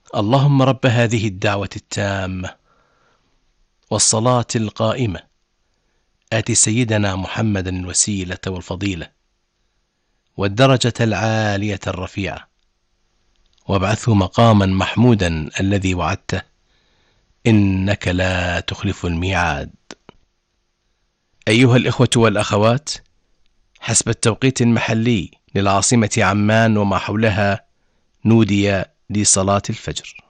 اللهم رب هذه الدعوة التامة والصلاة القائمة آت سيدنا محمدا الوسيلة والفضيلة والدرجة العالية الرفيعة وابعثه مقاما محمودا الذي وعدته إنك لا تخلف الميعاد. أيها الإخوة والأخوات، حسب التوقيت المحلي للعاصمة عمان وما حولها نودي لصلاة الفجر.